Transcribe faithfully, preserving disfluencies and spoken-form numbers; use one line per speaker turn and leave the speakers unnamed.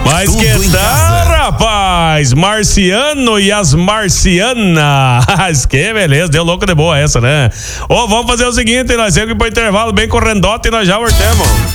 Mas
Tudo
que
em
tal,
casa.
rapaz? Marciano e as marcianas. Que beleza, deu louco de boa essa, né? Ô, vamos fazer o seguinte, nós temos que ir pro intervalo bem correndote e nós já voltamos.